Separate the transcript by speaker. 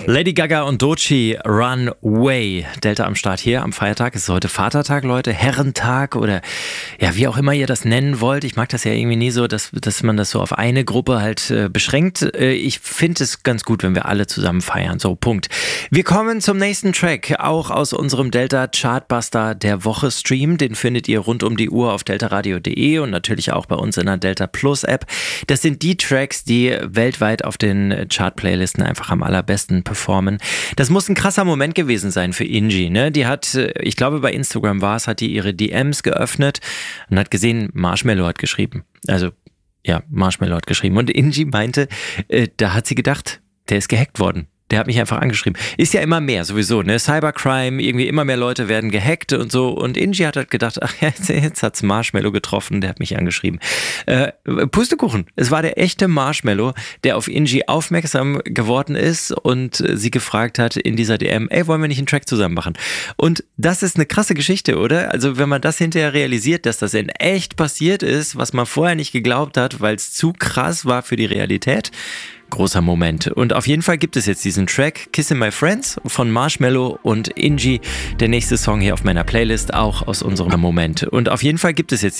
Speaker 1: Lady Gaga und Doechii, Runway. Delta am Start hier am Feiertag. Es ist heute Vatertag, Leute, Herrentag oder ja, wie auch immer ihr das nennen wollt. Ich mag das ja irgendwie nie so, dass man das so auf eine Gruppe halt beschränkt. Ich finde es ganz gut, wenn wir alle zusammen feiern. So, Punkt. Wir kommen zum nächsten Track, auch aus unserem Delta Chartbuster der Woche Stream. Den findet ihr rund um die Uhr auf deltaradio.de und natürlich auch bei uns in der Delta Plus App. Das sind die Tracks, die weltweit auf den Chart-Playlisten einfach am allerbesten performen. Das muss ein krasser Moment gewesen sein für Inji, ne? Die hat, ich glaube bei Instagram hat die ihre DMs geöffnet und hat gesehen, Marshmello hat geschrieben. Also, ja, Marshmello hat geschrieben. Und Inji meinte, da hat sie gedacht, der ist gehackt worden. Der hat mich einfach angeschrieben. Ist ja immer mehr sowieso, ne? Cybercrime, irgendwie immer mehr Leute werden gehackt und so. Und Inji hat halt gedacht, ach, jetzt hat's Marshmello getroffen, der hat mich angeschrieben. Pustekuchen, es war der echte Marshmello, der auf Inji aufmerksam geworden ist und sie gefragt hat in dieser DM, ey, wollen wir nicht einen Track zusammen machen? Und das ist eine krasse Geschichte, oder? Also wenn man das hinterher realisiert, dass das in echt passiert ist, was man vorher nicht geglaubt hat, weil es zu krass war für die Realität. Großer Moment. Und auf jeden Fall gibt es jetzt diesen Track Kissing My Friends von Marshmello und Inji. Der nächste Song hier auf meiner Playlist, auch aus unserem Moment. Und auf jeden Fall gibt es jetzt